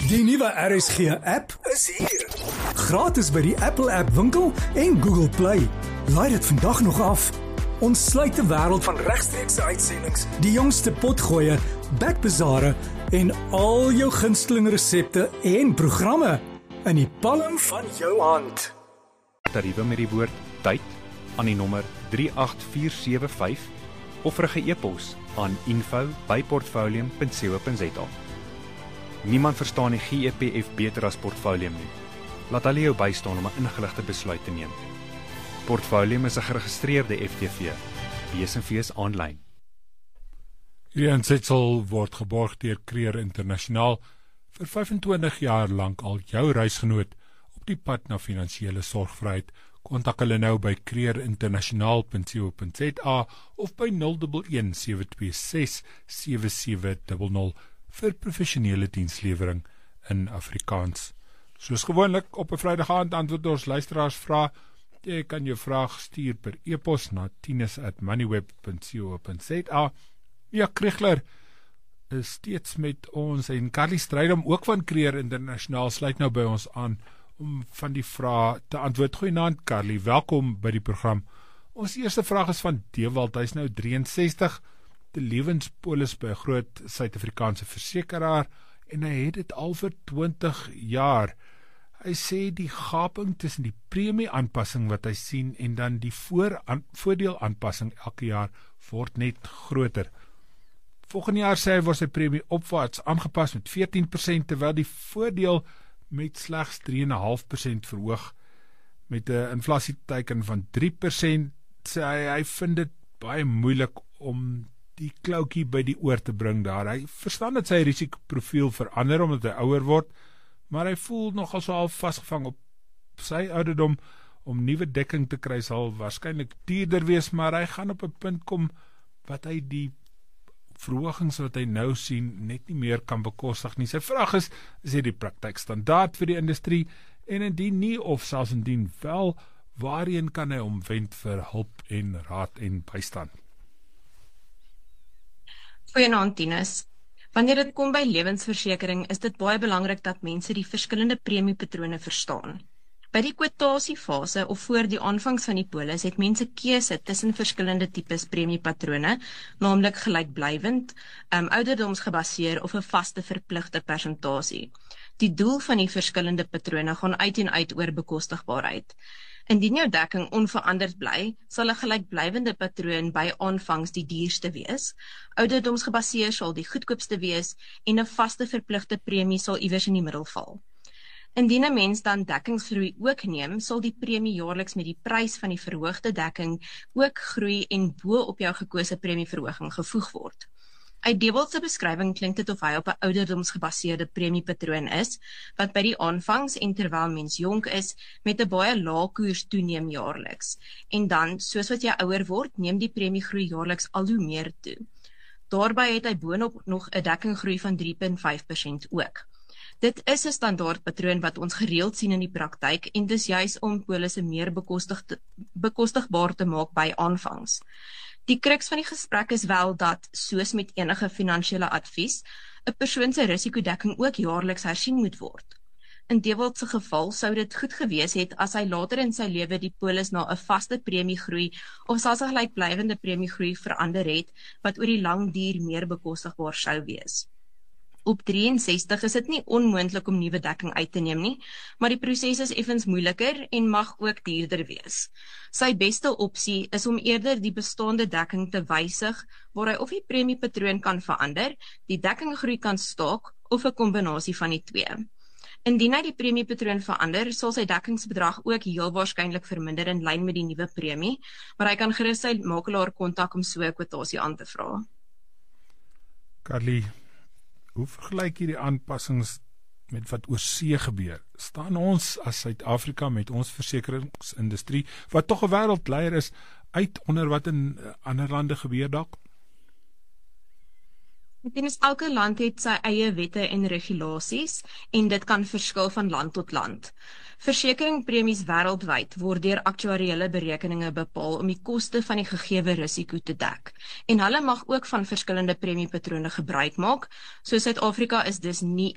Die nuwe RSG app is hier. Gratis by die Apple App Winkel en Google Play. Laai dit vandag nog af. Ons sluit die wêreld van regstreekse uitsendings, die jongste potgoeie, backbazare en al jou gunsteling resepte en programme in die palm van jou hand. Tariewe met die woord tyd aan die nommer 38475 of rig 'n e-pos aan info@portfolium.co.za. Niemand verstaan die GEPF beter as Portfolium nie. Laat hulle jou bystaan om 'n ingeligte besluit te neem. Portfolium is 'n geregistreerde FTV. Lees en fees aanlyn. Hierdie aansetsel word geborg deur Creer Internasionaal, vir 25 jaar lank al jou reisgenoot op die pad na finansiële sorgvryheid. Kontak hulle nou by creerinternasionaal.co.za of by 011 726 7700 vir professionele dienslewering in Afrikaans. Soos gewoonlik op 'n Vrydag aand antwoord ons luisteraars vrae. Jy kan jou vraag stuur per e-pos na tinus@moneyweb.co.za. Ja, Kriegler is steeds met ons en Carly Strydom ook van Creer Internasionaal sluit nou by ons aan om van die vrae te antwoord. Goeienaand Carly, welkom by die program. Ons eerste vraag is van Dewald, hy is nou 63, die lewenspolis by 'n groot Suid-Afrikaanse versekeraar en hy het dit al vir 20 jaar. Hy sê die gaping tussen die premie-aanpassing wat hy sien en dan die voordeel-aanpassing elke jaar word net groter. Volgende jaar sê hy word sy premie opwaarts aangepas met 14%, terwyl die voordeel met slegs 3,5% verhoog. Met 'n inflasieteiken van 3%, sê hy vind dit baie moeilik om die kloutjie by die oor te bring daar. Hy verstaan dat sy risikoprofiel verander omdat hy ouer word, maar hy voel nogal so half vasgevang op sy ouderdom. Om nuwe dekking te kry sal waarskynlik duurder wees, maar hy gaan op 'n punt kom wat hy die verhogings wat hy nou sien net nie meer kan bekostig nie. Sy vraag is dit die praktyk standaard vir die industrie en indien nie of selfs indien wel, waarheen kan hy omwend vir hulp en raad en bystand? Goeienaand Tinus. Wanneer dit kom by lewensversekering, is dit baie belangrik dat mense die verskillende premiepatrone verstaan. By die kwotasiefase of voor die aanvangs van die polis het mense keuse tussen verskillende tipes premiepatrone, naamlik gelykblywend, ouderdomsgebaseer of 'n vaste verpligte persentasie. Die doel van die verskillende patrone gaan uit en uit oor bekostigbaarheid. Indien jou dekking onveranderd bly, sal 'n gelykblywende patroon by aanvangs die duurste wees, ouderdomsgebaseer sal die goedkoopste wees en 'n vaste verpligte premie sal iewers in die middel val. Indien 'n mens dan dekkingsgroei ook neem, sal die premie jaarliks met die prys van die verhoogde dekking ook groei en bo op jou gekose premieverhoging gevoeg word. Uit Dewald se beskrywing klink dit of hy op 'n ouderdomsgebaseerde premiepatroon is, wat by die aanvangs en terwyl mens jonk is, met 'n baie lae koers toeneem jaarliks. En dan, soos wat jy ouer word, neem die premiegroei jaarliks al hoe meer toe. Daarby het hy boonop nog 'n dekkinggroei van 3,5% ook. Dit is 'n standaardpatroon wat ons gereeld sien in die praktyk en dis juis om polisse meer bekostigbaar te maak by aanvangs. Die kruks van die gesprek is wel dat, soos met enige finansiële advies, 'n persoon se risikodekking ook jaarliks hersien moet word. In Dewald se geval sou dit goed gewees het as hy later in sy lewe die polis na 'n vaste premiegroei of selfs 'n gelykblywende premiegroei verander het, wat oor die lang duur meer bekostigbaar sou wees. Op 63 is dit nie onmoontlik om nuwe dekking uit te neem nie, maar die proses is effens moeiliker en mag ook duurder wees. Sy beste opsie is om eerder die bestaande dekking te wysig, waar hy of die premiepatroon kan verander, die dekkinggroei kan staak of 'n kombinasie van die twee. Indien hy die premiepatroon verander, sal sy dekkingsbedrag ook heel waarskynlik verminder in lyn met die nuwe premie, maar hy kan gerus sy makelaar kontak om so 'n kwotasie aan te vra. Carly, hoe vergelyk jy die aanpassings met wat oor see gebeur? Staan ons as Suid-Afrika met ons versekeringsindustrie, wat tog 'n wêreldleier is, uit onder wat in ander lande gebeur dalk? Elke land het sy eie wette en regulasies en dit kan verskil van land tot land. Versekeringpremies wêreldwyd word deur aktuariële berekeninge bepaal om die koste van die gegewe risiko te dek. En hulle mag ook van verskillende premiepatrone gebruik maak, so Suid-Afrika is dus nie